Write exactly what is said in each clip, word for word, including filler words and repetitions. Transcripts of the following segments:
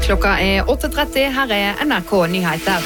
Klokka er åtte tretti, her er N R K Nyheter.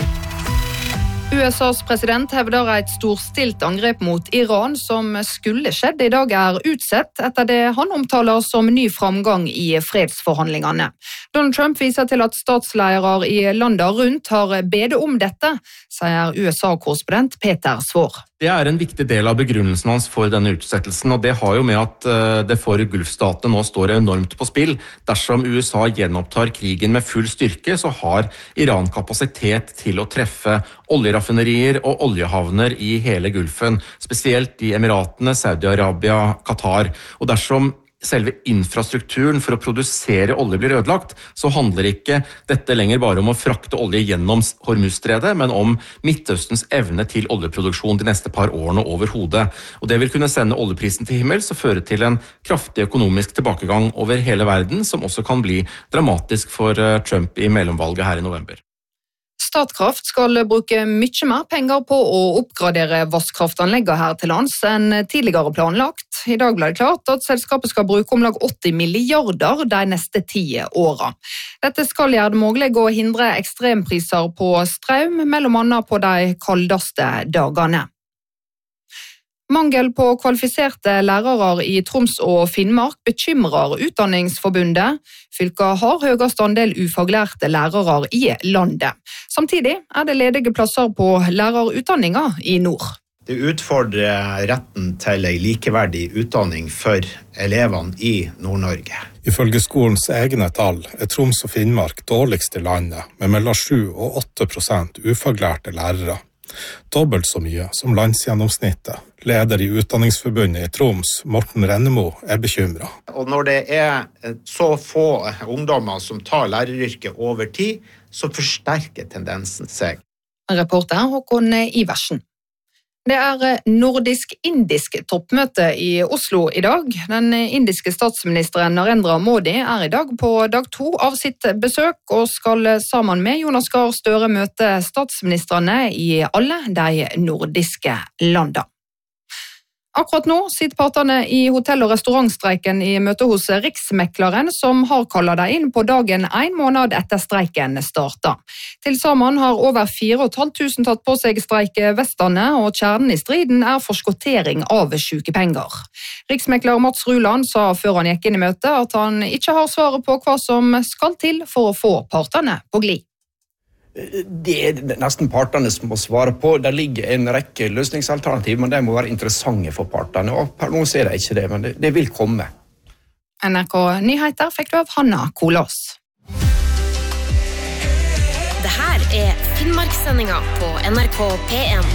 U S A's president hevder et storstilt angrep mot Iran som skulle skjedd i dag er utsett etter det han omtaler som ny framgang i fredsforhandlingene. Donald Trump viser til at statsledere i landet rundt har bedt om dette, sier U S A-korrespondent Peter Svår. Det er en viktig del av begrunnelsen hans for denne utsettelsen, og det har jo med at det for Gulfstatene nå står enormt på spill. Dersom U S A gjenopptar krigen med full styrke, så har Iran kapasitet til å treffe oljeraffinerier og oljehavner i hele Gulfen, spesielt i Emiratene, Saudi-Arabia, Qatar. Og dersom selve infrastrukturen for å produsere olje blir ødelagt, så handler ikke dette lenger bare om å frakte olje gjennom Hormuzstredet, men om Midtøstens evne til oljeproduksjon de neste par årene over hodet. Og det vil kunne sende oljeprisen til himmels og føre til en kraftig økonomisk tilbakegang over hele verden, som også kan bli dramatisk for Trump i mellomvalget her i november. Statkraft skal bruke mye mer penger på å oppgradere vannkraftanleggene her til lands enn tidligere planlagt. I dag ble det klart at selskapet skal bruke om lag åtti milliarder de neste ti årene. Dette skal gjøre det mulig å hindre ekstrempriser på strøm, mellom annet på de kaldeste dagene. Mangel på kvalifiserte lærere i Troms og Finnmark bekymrer Utdanningsforbundet. Fylket har høyest andel ufaglærte lærere i landet. Samtidig er det ledige plasser på lærerutdanninga i nord. Det utfordrer retten til en likeverdig utdanning for elevene i Nord-Norge. Ifølge skolens egne tall er Troms og Finnmark dårligst i landet, med mellom sju og åtte prosent ufaglærte lærere. Dobbelt så mye som landsgjennomsnittet. Leder i Utdanningsforbundet i Troms, Morten Rennemo, er bekymret. Og når det er så få ungdommer som tar læreryrket over tid, så forsterker tendensen seg. Reporter Håkon Iversen. Det er nordisk-indisk toppmøte i Oslo i dag. Den indiske statsministeren Narendra Modi er i dag på dag to av sitt besøk, og skal sammen med Jonas Gahr Støre møte statsministrene i alle de nordiske landene. Akkurat nå sitter partene i hotell- og restaurantstreiken i møte hos Riksmekleren, som har kallet dem inn på dagen en måned etter streiken startet. Til sammen har over fire og et halvt tusen tatt på seg streikevestene, og kjernen i striden er forskottering av sykepenger. Riksmekler Mats Ruland sa før han gikk inn i møtet at han ikke har svaret på hva som skal til for å få partene på glid. Det er nesten partene som må svare på. Der ligger en rekke løsningsalternativ, men de må være interessante for partene. Og per nå ser jeg ikke det, men det, det vil komme. N R K Nyheter fikk du av Hanna Kolås. Det her er Finnmarkssendinga på N R K P en.